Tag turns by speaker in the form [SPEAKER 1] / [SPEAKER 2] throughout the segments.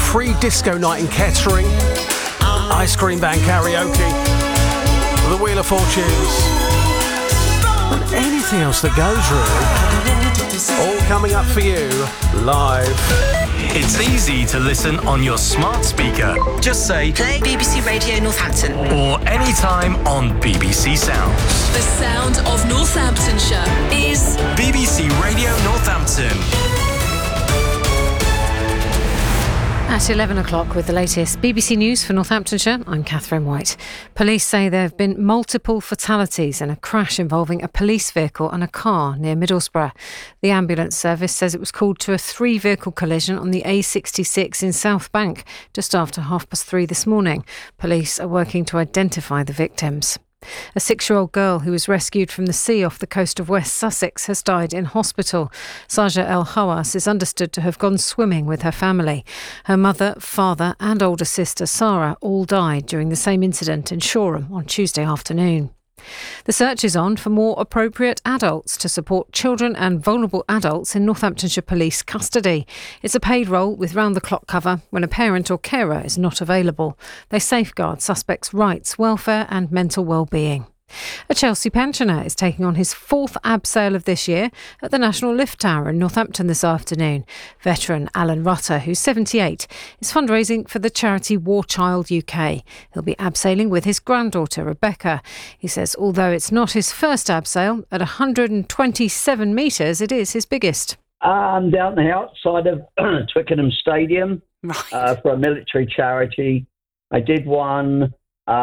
[SPEAKER 1] free disco night in Kettering, ice cream band karaoke, the Wheel of Fortunes, and anything else that goes really. All coming up for you live.
[SPEAKER 2] It's easy to listen on your smart speaker. Just say
[SPEAKER 3] play BBC Radio Northampton
[SPEAKER 2] or anytime on BBC Sounds.
[SPEAKER 4] The sound of Northamptonshire is
[SPEAKER 2] BBC Radio Northampton.
[SPEAKER 5] At 11 o'clock with the latest BBC News for Northamptonshire, I'm Catherine White. Police say there have been multiple fatalities in a crash involving a police vehicle and a car near Middlesbrough. The ambulance service says it was called to a 3-vehicle collision on the A66 in South Bank just after 3:30 this morning. Police are working to identify the victims. A 6-year-old girl who was rescued from the sea off the coast of West Sussex has died in hospital. Saja El Hawass is understood to have gone swimming with her family. Her mother, father and older sister Sarah all died during the same incident in Shoreham on Tuesday afternoon. The search is on for more appropriate adults to support children and vulnerable adults in Northamptonshire Police custody. It's a paid role with round-the-clock cover when a parent or carer is not available. They safeguard suspects' rights, welfare and mental well-being. A Chelsea pensioner is taking on his 4th abseil of this year at the National Lift Tower in Northampton this afternoon. Veteran Alan Rutter, who's 78, is fundraising for the charity War Child UK. He'll be abseiling with his granddaughter Rebecca. He says although it's not his first abseil, at 127 metres it is his biggest.
[SPEAKER 6] Down the outside of Twickenham Stadium for a military charity. I did one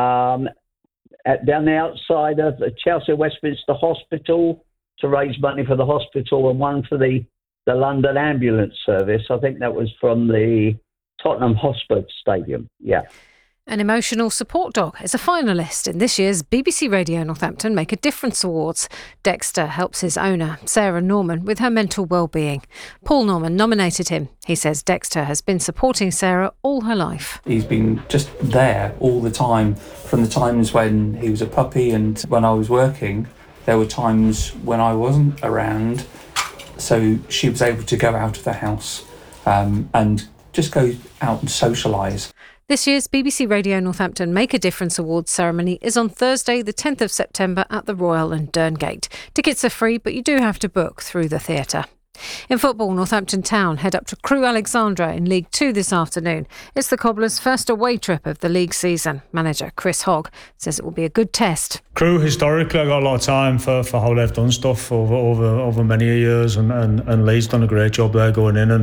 [SPEAKER 6] down the outside of the Chelsea Westminster Hospital to raise money for the hospital, and one for the London Ambulance Service. I think that was from the Tottenham Hotspur Stadium. Yeah.
[SPEAKER 5] An emotional support dog is a finalist in this year's BBC Radio Northampton Make a Difference Awards. Dexter helps his owner, Sarah Norman, with her mental well-being. Paul Norman nominated him. He says Dexter has been supporting Sarah all her life.
[SPEAKER 7] He's been just there all the time, from the times when he was a puppy and when I was working. There were times when I wasn't around, so she was able to go out of the house and just go out and socialise.
[SPEAKER 5] This year's BBC Radio Northampton Make a Difference Awards ceremony is on Thursday, the 10th of September at the Royal and Derngate. Tickets are free, but you do have to book through the theatre. In football, Northampton Town head up to Crewe Alexandra in League 2 this afternoon. It's the Cobblers' first away trip of the league season. Manager Chris Hogg says it will be a good test.
[SPEAKER 8] Crewe historically got a lot of time for how they've done stuff over many years, and Lee's done a great job there going in and